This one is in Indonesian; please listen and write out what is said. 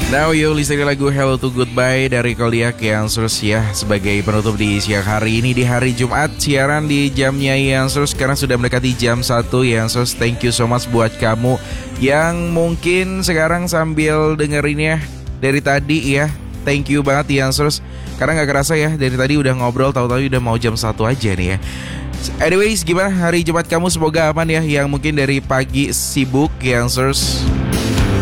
Now you listening lagu Hello to Goodbye dari Kodiak Yansurs ya, sebagai penutup di siang hari ini di hari Jumat. Siaran di jamnya Yansurs sekarang sudah mendekati jam 1 Yansurs. Thank you so much buat kamu yang mungkin sekarang sambil dengerinnya dari tadi ya. Thank you banget Yansurs, karena gak kerasa ya dari tadi udah ngobrol, tahu-tahu udah mau jam 1 aja nih ya. Anyways, gimana hari Jumat kamu? Semoga aman ya. Yang mungkin dari pagi sibuk Yansurs,